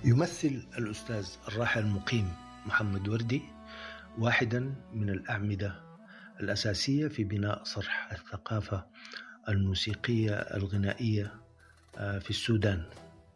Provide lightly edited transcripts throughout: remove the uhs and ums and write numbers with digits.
يمثل الأستاذ الراحل المقيم محمد وردي واحدا من الأعمدة الأساسية في بناء صرح الثقافة الموسيقية الغنائية في السودان.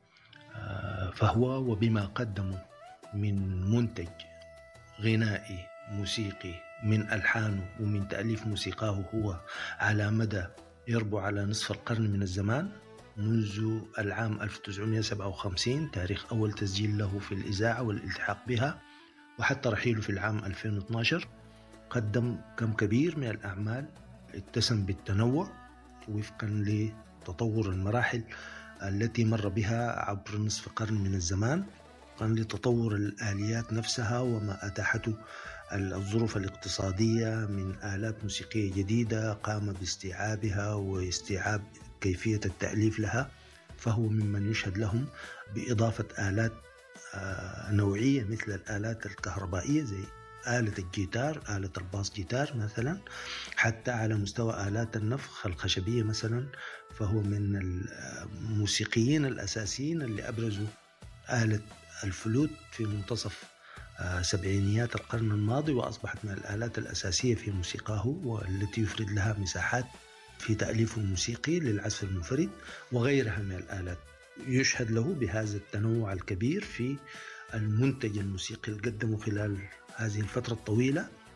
فهو وبما قدمه من منتج غنائي موسيقي من ألحانه ومن تأليف موسيقاه هو على مدى يربو على نصف القرن من الزمان، منذ العام 1957 تاريخ أول تسجيل له في الإذاعة والالتحاق بها، وحتى رحيله في العام 2012. قدم كم كبير من الأعمال اتسم بالتنوع وفقا لتطور المراحل التي مر بها عبر نصف قرن من الزمان، وفقا لتطور الآليات نفسها وما أتاحته الظروف الاقتصادية من آلات موسيقية جديدة قام باستيعابها واستيعاب كيفية التأليف لها. فهو ممن يشهد لهم بإضافة آلات نوعية مثل الآلات الكهربائية زي آلة الجيتار، آلة الباس جيتار مثلا، حتى على مستوى آلات النفخ الخشبية مثلا. فهو من الموسيقيين الأساسيين اللي أبرزوا آلة الفلوت في منتصف سبعينيات القرن الماضي، وأصبحت من الآلات الأساسية في موسيقاه والتي يفرد لها مساحات في تأليفه الموسيقي للعزف المنفرد وغيرها من الآلات. يشهد له بهذا التنوع الكبير في المنتج الموسيقي اللي قدمه خلال هذه الفترة الطويلة،